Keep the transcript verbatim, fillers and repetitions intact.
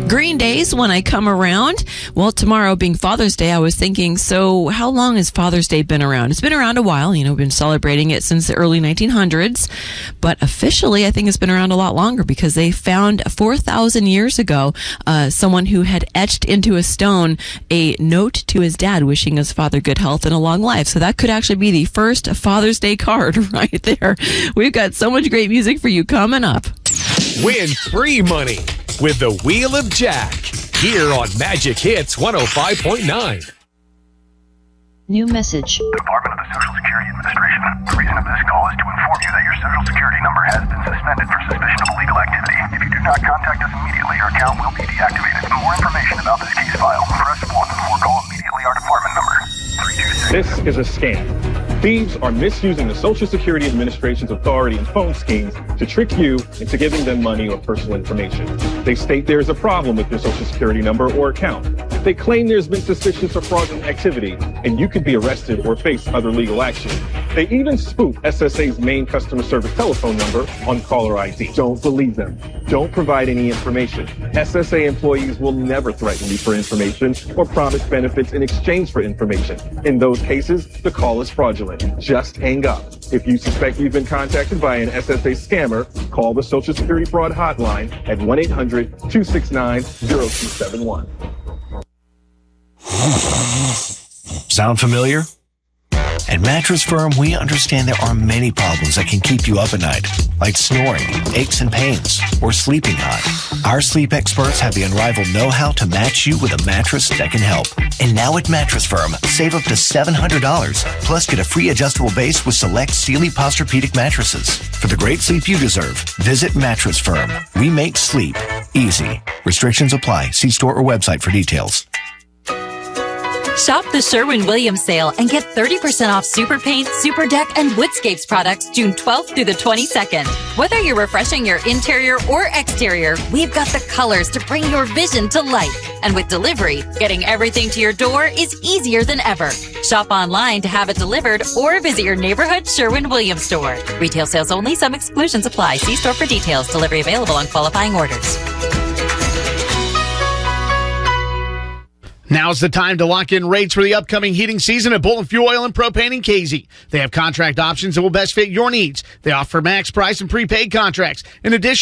Green Days When I Come Around. Well, tomorrow being Father's Day, I was thinking, so how long has Father's Day been around? It's been around a while. You know, we've been celebrating it since the early nineteen hundreds. But officially, I think it's been around a lot longer because they found four thousand years ago uh, someone who had etched into a stone a note to his dad wishing his father good health and a long life. So that could actually be the first Father's Day card right there. We've got so much great music for you coming up. Win free money with the Wheel of Jack here on Magic Hits one oh five point nine. New message. Department of the Social Security Administration. The reason of this call is to inform you that your Social Security number has been suspended for suspicion of illegal activity. If you do not contact us immediately, your account will be deactivated. For more information about this case file, press one or call immediately our department number. three two six. This is a scam. Thieves are misusing the Social Security Administration's authority and phone schemes to trick you into giving them money or personal information. They state there is a problem with your Social Security number or account. They claim there's been suspicious or fraudulent activity, and you could be arrested or face other legal action. They even spoof S S A's main customer service telephone number on caller I D. Don't believe them. Don't provide any information. S S A employees will never threaten you for information or promise benefits in exchange for information. In those cases, the call is fraudulent. Just hang up. If you suspect you've been contacted by an S S A scammer, call the Social Security Fraud Hotline at one eight hundred two six nine zero two seven one. Sound familiar? At Mattress Firm, we understand there are many problems that can keep you up at night, like snoring, aches and pains, or sleeping hot. Our sleep experts have the unrivaled know-how to match you with a mattress that can help. And now at Mattress Firm, save up to seven hundred dollars, plus get a free adjustable base with select Sealy Posturepedic mattresses. For the great sleep you deserve, visit Mattress Firm. We make sleep easy. Restrictions apply. See store or website for details. Shop the Sherwin-Williams sale and get thirty percent off Super Paint, Super Deck, and Woodscapes products June twelfth through the twenty-second. Whether you're refreshing your interior or exterior, we've got the colors to bring your vision to life. And with delivery, getting everything to your door is easier than ever. Shop online to have it delivered or visit your neighborhood Sherwin-Williams store. Retail sales only. Some exclusions apply. See store for details. Delivery available on qualifying orders. Now's the time to lock in rates for the upcoming heating season at Bolton Fuel Oil and Propane in Casey. They have contract options that will best fit your needs. They offer max price and prepaid contracts. In addition,